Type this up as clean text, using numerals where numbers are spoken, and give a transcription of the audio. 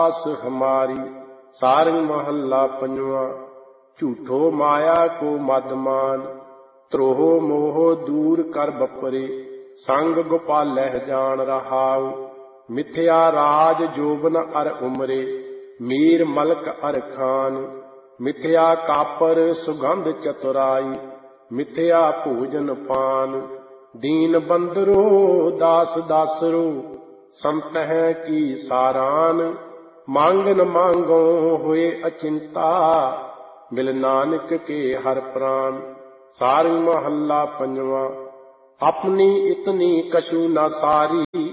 आस हमारी। सारंग महला पंजवा। झूठो माया को मदमान, त्रोह मोह दूर कर बपरे। संग गोपालह जान रहाउ, मिथ्या राज जोबन अर उमरे। मीर मलक अर खान, मिथ्या कापर सुगंध चतुराई। मिथ्या भोजन पान, दीन बंदरो दास दासरो। संतह की सारान, मांगन मांगो होए अचिंता। मिल नानक के हर प्राण। सारंग महला पंजवा। अपनी इतनी कछु न सारी,